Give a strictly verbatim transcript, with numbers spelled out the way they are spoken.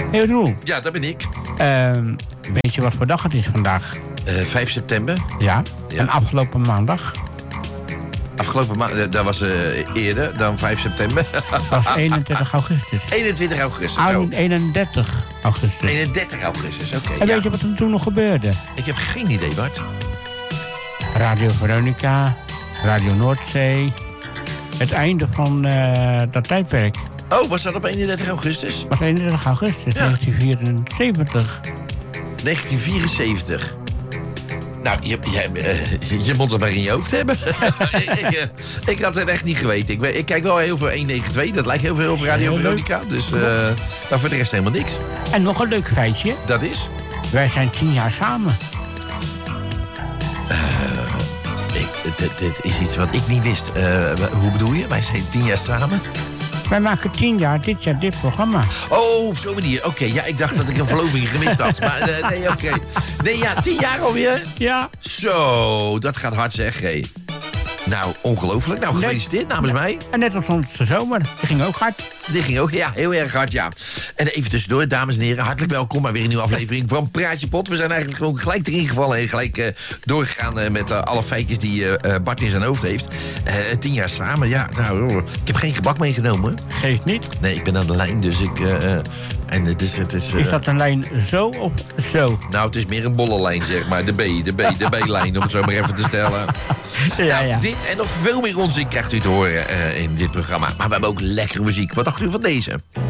Hey Roel. Ja, dat ben ik. Uh, weet je wat voor dag het is vandaag? Uh, vijf september. Ja, ja. En afgelopen maandag? Afgelopen maandag, dat was uh, eerder dan vijf september. Dat was eenentwintig augustus. eenentwintig augustus. Oh. eenendertig augustus. eenendertig augustus, oké. Okay, en ja. weet je wat er toen nog gebeurde? Ik heb geen idee, Bart. Radio Veronica, Radio Noordzee. Het einde van uh, dat tijdperk. Oh, was dat op eenendertig augustus? Dat was eenendertig augustus, ja. negentien vierenzeventig. negentien vierenzeventig. Nou, je, je, uh, je moet het maar in je hoofd hebben. ik, uh, ik had het echt niet geweten. Ik, ik kijk wel heel veel honderdnegenentwintig. Dat lijkt heel veel op Radio heel Veronica. Leuk. Dus, uh, maar voor de rest helemaal niks. En nog een leuk feitje. Dat is? Wij zijn tien jaar samen. Uh, ik, dit, dit is iets wat ik niet wist. Uh, hoe bedoel je? Wij zijn tien jaar samen? Wij maken tien jaar dit jaar dit programma. Oh, op zo'n manier. Oké, okay, ja, ik dacht dat ik een verloving gemist had. Maar uh, nee, oké. Okay. Nee, ja, tien jaar alweer? Ja. Zo, dat gaat hard zeg, hé. Nou, ongelooflijk. Nou, gefeliciteerd namens net, mij. En net als onze zomer. Die ging ook hard. Die ging ook, ja, heel erg hard, ja. En even tussendoor, dames en heren, hartelijk welkom bij weer een nieuwe aflevering van Praatje Pot. We zijn eigenlijk gewoon gelijk erin gevallen en gelijk uh, doorgegaan uh, met uh, alle feitjes die uh, Bart in zijn hoofd heeft. Uh, tien jaar samen, ja. Nou, ik heb geen gebak meegenomen. Geeft niet. Nee, ik ben aan de lijn, dus ik... Uh, en het is, het is, uh... is dat een lijn zo of zo? Nou, het is meer een bolle lijn, zeg maar. De B, de B, de B-lijn, om het zo maar even te stellen. Ja, nou, ja. Dit en nog veel meer onzin krijgt u te horen uh, in dit programma. Maar we hebben ook lekkere muziek. Wat dacht u van deze?